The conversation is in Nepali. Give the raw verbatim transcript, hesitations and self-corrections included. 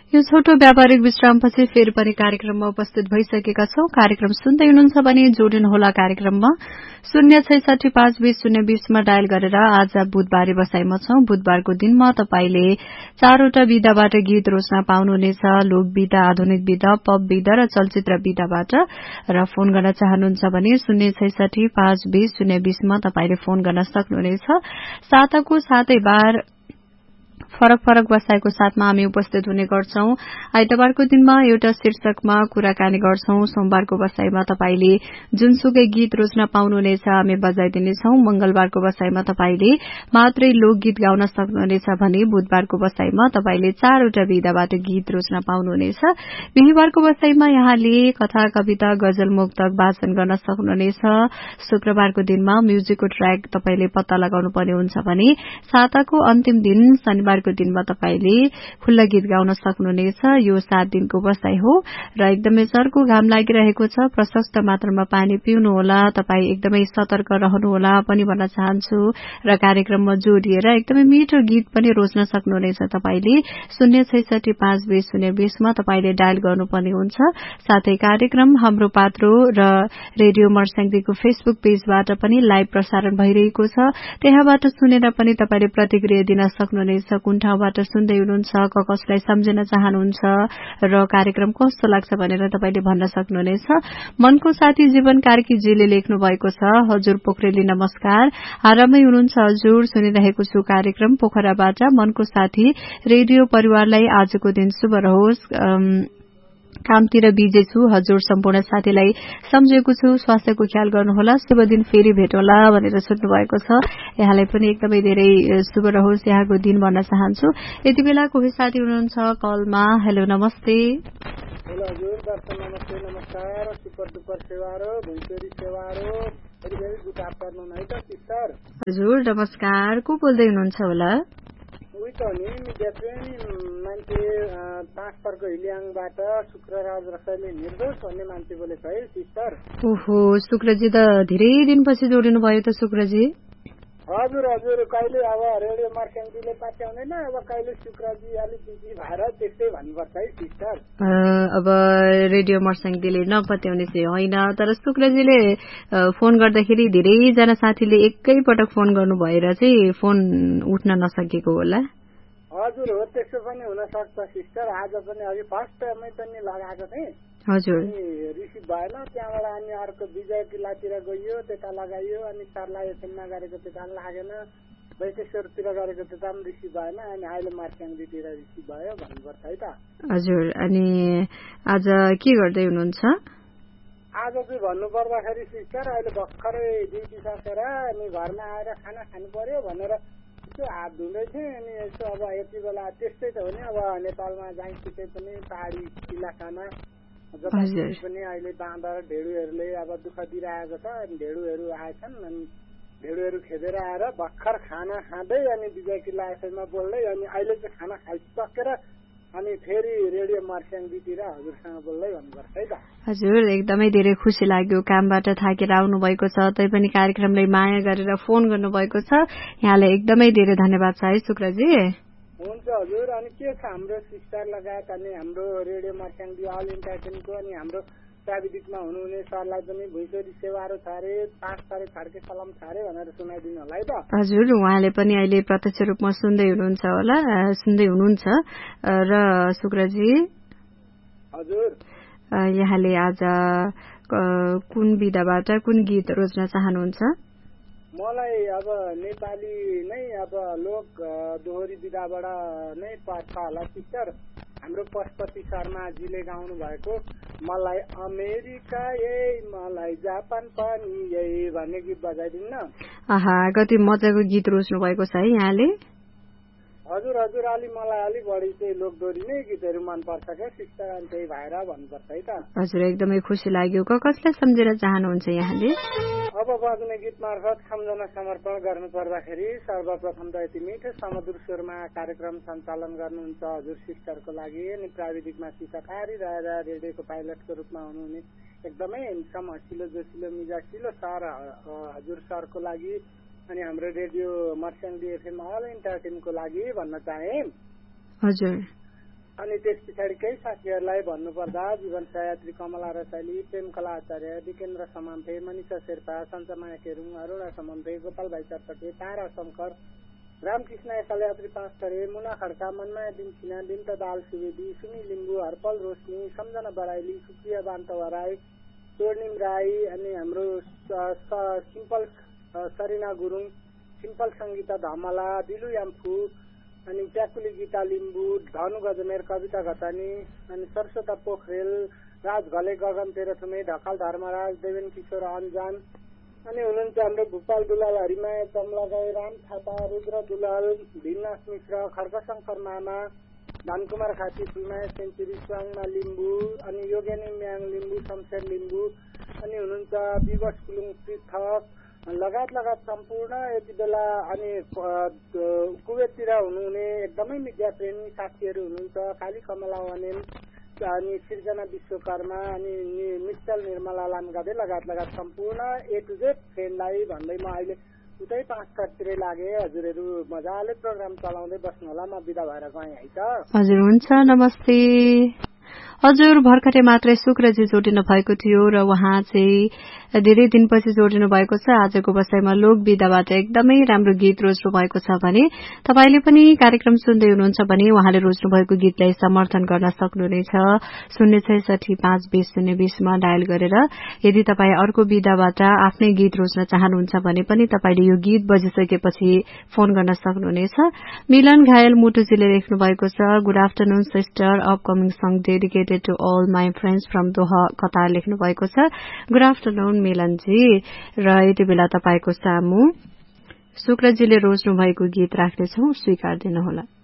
यो छोटो व्यापारिक विश्रामपछि फेरि पनि कार्यक्रममा उपस्थित भइसकेका छौं। कार्यक्रम सुन्दै हुनुहुन्छ भने जोडिनुहोला कार्यक्रममा शून्य छैसठी पाँच बीस शून्य बीसमा डायल गरेर। आज बुधबारे बसाइमा छौं। बुधबारको दिनमा तपाईले चारवटा विधाबाट गीत रोज्न पाउनुहुनेछ। लोक विधा, आधुनिक विधा, पप विधा र चलचित्र विधाबाट। र फोन गर्न चाहनुहुन्छ भने शून्य छैसठी पाँच बीस शून्य बीसमा तपाईले फोन गर्न सक्नुहुनेछ। साताको सातै बार फरक फरक बसाइको साथमा हामी उपस्थित हुने गर्छौं। आइतबारको दिनमा एउटा शीर्षकमा कुराकानी गर्छौं। सोमबारको बसाइमा तपाईले जुनसुकै गीत रोज्न पाउनुहुनेछ, हामी बजाइदिनेछौं। मंगलबारको बसाइमा तपाईले मात्रै लोकगीत गाउन सक्नुहुनेछ भने बुधबारको बसाइमा तपाईले चारवटा विधाबाट गीत रोज्न पाउनुहुनेछ। बिहीबारको बसाइमा यहाँले कथा, कविता, गजल, मुक्तक वाचन गर्न सक्नुहुनेछ। शुक्रबारको दिनमा म्युजिकको ट्र्याक तपाईले पत्ता लगाउनु पर्ने हुन्छ भने साताको अन्तिम दिन शनिबारको दिनमा तपाईले खुल्ला गीत गाउन सक्नुहुनेछ। यो सात दिनको बसाई हो र एकदमै चर्को घाम लागिरहेको छ। प्रशस्त मात्रामा पानी पिउनुहोला। तपाई एकदमै सतर्क रहनुहोला पनि भन्न चाहन्छु। र कार्यक्रममा जोडिएर एकदमै मिठो गीत पनि रोज्न सक्नुहुनेछ। तपाईले शून्य छैसठी पाँच बीस शून्य बीसमा तपाईले डायल गर्नुपर्ने हुन्छ। साथै कार्यक्रम हाम्रो पात्रो र रेडियो मर्स्याङदीको फेसबुक पेजबाट पनि लाइभ प्रसारण भइरहेको छ। त्यहाँबाट सुनेर पनि तपाईले प्रतिक्रिया दिन सक्नुहुनेछ। कुन ठाउँबाट सुन्दै हुनुहुन्छ, कसलाई सम्झिन चाहनुहुन्छ र कार्यक्रम कस्तो लाग्छ भनेर तपाईले भन्न सक्नुहुनेछ। मनको साथी जीवन कार्कीजीले लेख्नु भएको छ। हजुर पोखरेली नमस्कार, आरामै हुनुहुन्छ हजुर? सुनिरहेको छु कार्यक्रम पोखराबाट। मनको साथी रेडियो परिवारलाई आजको दिन शुभ रहोस्। कामतिर बिजी छु हजुर। सम्पूर्ण साथीलाई सम्झेको छु। स्वास्थ्यको ख्याल गर्नुहोला। शुभ दिन, फेरि भेटौँला भनेर सोध्नु भएको छ। यहाँलाई पनि एकदमै धेरै शुभ रहोस् यहाँको दिन भन्न चाहन्छु। यति बेला कोही साथी हुनुहुन्छ कलमा। हेलो नमस्ते। हेलो हजुर, दर्शन नमस्ते। नमस्कार। Super duper सेवारो, भुइँचोरी सेवारो, very very good afternoon है त सिस्टर। हजुर नमस्कार। को बोल्दै हुनुहुन्छ होला? उही त नि मिडिया प्रेमी मान्छे पाँच पर्को हिलियाङबाट शुक्रराज रसाइली निर्दोष भन्ने मान्छे बोलेको है सिस्टर। ओहो, शुक्रजी त धेरै दिनपछि जोडिनु भयो त शुक्रजी। हजुर हजुर, कहिले अब रेडियो मर्स्याङदीले पाठ्याउँदैन, अब कहिले शुक्रजी अलिक बिजी भएर त्यस्तै भन्नुपर्छ है सिस्टर। अब रेडियो मर्स्याङदीले नपत्याउने चाहिँ होइन, तर शुक्रजीले फोन गर्दाखेरि धेरैजना साथीले एकैपटक फोन गर्नु भएर चाहिँ फोन उठ्न नसकेको होला। हजुर हो, त्यस्तो पनि हुन सक्छ सिस्टर। आज पनि अघि फर्स्ट टाइमै पनि लगाएको थिएँ। हजुर। रिसिभ भएन। त्यहाँबाट अनि अर्को विजय किल्लातिर गइयो, त्यता लगाइयो। अनि सरलाई एफएममा गरेको त्यता पनि लागेन। वैकेश्वरतिर गरेको त्यता पनि रिसिभ भएन। अनि अहिले मर्स्याङदीतिर रिसिभ भयो भन्नुपर्छ है त। हजुर। अनि आज के गर्दै हुनुहुन्छ? आज चाहिँ भन्नु पर्दाखेरि सिस्टर अहिले भर्खरै ड्युटी सकेर अनि घरमा आएर खाना खानु पर्यो भनेर यसो हात धुँदै थिएँ। अनि यसो अब यति बेला त्यस्तै त हो नि, अब नेपालमा जहीँसुकै पनि पहाडी इलाकामा जतासुकै पनि अहिले बाँदर ढेँडुहरूले अब दुःख दिइरहेको छ। अनि ढेँडुहरू आएछन्। अनि ढेँडुहरू खेदेर आएर भर्खर खाना खाँदै अनि विजय किल्ला एफएममा बोल्दै अनि अहिले चाहिँ खाना खाइसकेर अनि फेरि रेडियो मर्स्याङदीतिर हजुरसँग बोल्दै भन्नुपर्छ है त। हजुर एकदमै धेरै खुसी लाग्यो। कामबाट थाकेर आउनु भएको छ, तैपनि कार्यक्रमलाई माया गरेर फोन गर्नु भएको छ। यहाँलाई एकदमै धेरै धन्यवाद छ है शुक्रजी। हुन्छ हजुर। अनि के छ हाम्रो सिस्टर लगायत अनि हाम्रो रेडियो मर्स्याङदी अल इन्टरटेनको अनि हाम्रो प्राविधिकमा हुनुहुने सरलाई पनि भुइँचोरी सेवारो छ अरे, पाँच तारिक छड्के सलाम छ अरे भनेर सुनाइदिनु होला है त। हजुर, उहाँले पनि अहिले प्रत्यक्ष रूपमा सुन्दै हुनुहुन्छ होला, सुन्दै हुनुहुन्छ। र शुक्रजी हजुर, यहाँले आज कुन विधाबाट कुन गीत रोज्न चाहनुहुन्छ? मलाई अब नेपाली नै अब लोक दोहोरी विधाबाट नै पर्छ होला सिस्टर। हाम्रो पशुपति शर्माजीले गाउनु भएको मलाई अमेरिका यही मलाई जापान पनि यही भन्ने गीत बजाइदिनु न। आहा, कति मजाको गीत रोज्नु भएको छ है यहाँले। हजुर हजुर, अलि मलाई अलिक बढी चाहिँ लोकदोरी नै गीतहरू मनपर्छ क्या सिस्टर। अनि त्यही भएर भन्नुपर्छ है त। हजुर एकदमै खुसी लाग्यो। कसलाई सम्झिन चाहनुहुन्छ यहाँले? अब बज्ने गीत मार्फत सम्झना समर्पण गर्नु पर्दाखेरि सर्वप्रथम त यति मिठो समधुर स्वरमा कार्यक्रम सञ्चालन गर्नुहुन्छ हजुर सिस्टरको लागि। अनि प्राविधिकमा सिसाकारी रहेर रेडियोको पाइलटको रूपमा हुनुहुने एकदमै हेन्डसम हसिलो जोसिलो मिजासिलो सर हजुर सरको लागि अनि हाम्रो रेडियो मर्स्याङदी एफएम अल इन्टरटेनको लागि भन्न चाहे। हजुर अनि त्यस पछाडि केही साथीहरूलाई भन्नुपर्दा जीवन सयात्री कमला रसाइली, प्रेमकला आचार्य, विकेन्द्र समाम्फे, मनिषा शेर्पा, सञ्चमाया केरुङ, अरुणा समम्फे, गोपाल भाइ चटपटे, तारा शङ्कर, रामकृष्ण एकालयात्री पाँच थरे, मुना खड्का, मनमाया दिन छिना, बिन्त दाल सुवेदी, सुमी लिम्बू, हरपल रोशनी, सम्झना बराइली, सुप्रिया बान्तवा राई, स्वर्णिम राई, अनि हाम्रो सिम्पल सरिना गुरुङ, सिम्पल सङ्गीता धमला, दिलु याम्फू, अनि च्याकुली गीता लिम्बू, धनु गजमेर, कविता घतानी, अनि सरस्वता पोखरेल, राज घले, गगन तेह्रथुमे, ढकाल धर्मराज, देवेन किशोर अन्जान, अनि हुनुहुन्छ हाम्रो भूपाल दुलाल, हरिमाया चम्लागाई, राम थापा, रुद्र दुलाल, भिमनाथ मिश्र, खड्गशङ्कर मामा, धनकुमार खाती, फुलमाया सेन्चुरी, स्वाङमा लिम्बू, अनि योगेनी म्याङ लिम्बू, शमशेर लिम्बू, अनि हुनुहुन्छ विवश कुलुङ पृथक लगायत लगायत सम्पूर्ण यति बेला अनि कुवेततिर हुनुहुने एकदमै मिडिया प्रेमी साथीहरू हुनुहुन्छ, काली कमला वनेन, अनि सृजना विश्वकर्मा, अनि मित्तल निर्मला लामगाडे लगायत लगायत सम्पूर्ण ए टु जेड फ्रेन्डलाई भन्दै म अहिले उतै पाँच कतिरै लागे। हजुरहरू मजाले प्रोग्राम चलाउँदै बस्नु होला, म बिदा भएर गएँ है त। हजुर हुन्छ, नमस्ते। हजुर भर्खरै मात्रै शुक्रजी जोडिनु भएको थियो र उहाँ चाहिँ धेरै दिनपछि जोडिनु भएको छ। आजको बसाइमा लोक विधाबाट एकदमै राम्रो गीत रोज्नु भएको छ भने तपाईले पनि कार्यक्रम सुन्दै हुनुहुन्छ भने उहाँले रोज्नु भएको गीतलाई समर्थन गर्न सक्नुहुनेछ। शून्य छैसठी पाँच बीस शून्य बीसमा डायल गरेर यदि तपाई अर्को विधाबाट आफ्नै गीत रोज्न चाहनुहुन्छ भने पनि तपाईले यो गीत बजिसकेपछि फोन गर्न सक्नुहुनेछ। मिलन घायल मुटुजीले लेख्नु भएको छ, good afternoon sister, upcoming song dedicated to all my friends from Doha Qatar लेख्नु भएको छ। Good afternoon Milan ji. र यति बेला तपाईको सामु शुक्रजीले रोज्नु भएको गीत राख्नेछौ, स्वीकार दिनुहोला।